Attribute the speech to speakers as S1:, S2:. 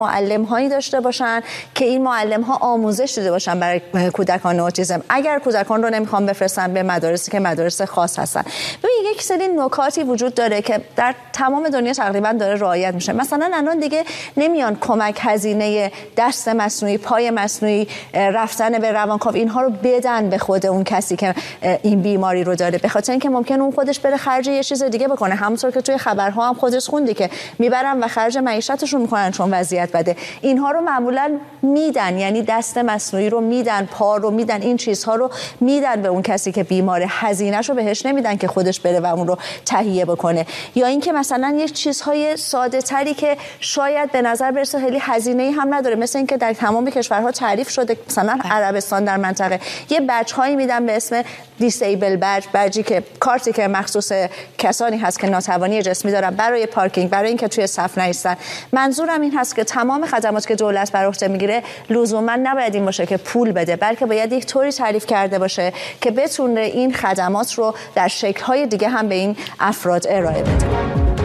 S1: معلم هایی داشته باشن که این معلم ها آموزش دیده باشن برای کودکان اوتیسم. اگر کودکان رو نمیخوان بفرستن به مدارسی که مدارس خاص هستن. ببین یک سری نکاتی وجود داره که در تمام دنیا تقریبا داره رعایت میشه. مثلا الان دیگه نمیان کمک هزینه دست مصنوعی، پای مصنوعی، رفتن به روانکاو اینها رو بدن به خود اون کسی که این بیماری رو داره، به خاطر اینکه ممکن اون خودش بره خرج یه چیز دیگه بکنه. همونطور که توی خبرها هم خودش خوندی که میبرن و خرج معیشتشون میکنن چون وضعیت بده. اینها رو معمولا میدن، یعنی دست مصنوعی رو میدن، پا رو میدن، این چیزها رو میدن به اون کسی که بیماره، هزینه‌ش رو بهش نمیدن که خودش بره و اون رو تهیه بکنه. یا اینکه مثلا یک چیزهای ساده تری که شاید به نظر برسه خیلی هزینه‌ای هم نداره، مثل اینکه در تمام کشورها تعریف شده، مثلا عربستان در منطقه یه بچه‌هایی میدن به اسم دیسیبل بجی که کارتی که مخصوص کسانی هست که ناتوانی جسمی دارن برای پارکینگ، برای اینکه توی صف نایستن. منظورم این هست که تمام خدماتی که دولت بر عهده میگیره لزوما نباید این باشه که پول بده، بلکه باید یک طوری تعریف کرده باشه که بتونه این خدمات رو در شکل‌های دیگه هم به این افراد ارائه بده.